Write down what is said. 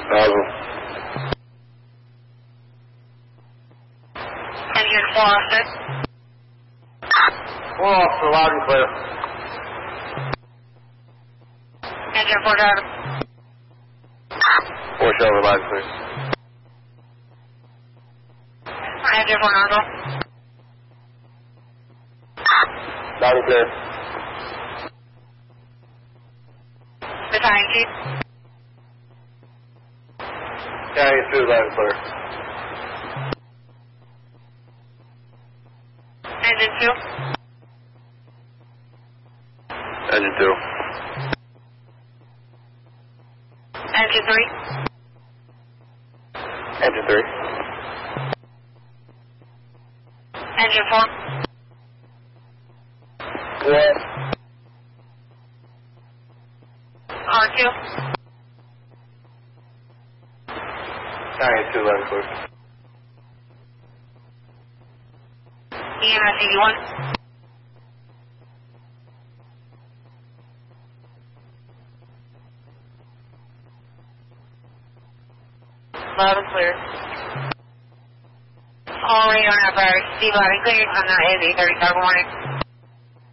Nozzle. Engine 4 officer. 4 officer, loud and clear. Engine 4 driver. 4 shoulder, loud and clear. Engine 4 nozzle. Loud and clear. Battalion chief. Carrying through, loud and clear. Engine 2. Engine 2. Engine 3. Engine 3. Engine 4. What? R2. Carrying through, loud and clear. EMS 81. Loud and clear. All radar apparatus, C loud and clear. I'm not heavy, 30 Good morning.